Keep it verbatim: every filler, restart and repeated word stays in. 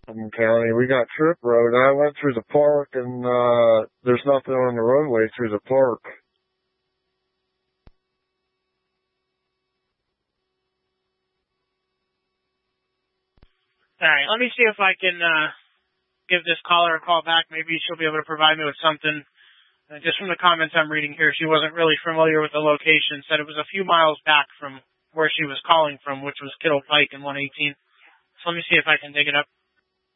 in County. We got Trip Road. I went through the park, and uh, there's nothing on the roadway through the park. All right, let me see if I can uh, give this caller a call back. Maybe she'll be able to provide me with something. Uh, just from the comments I'm reading here, she wasn't really familiar with the location, said it was a few miles back from where she was calling from, which was Kittle Pike and one eighteen. So let me see if I can dig it up.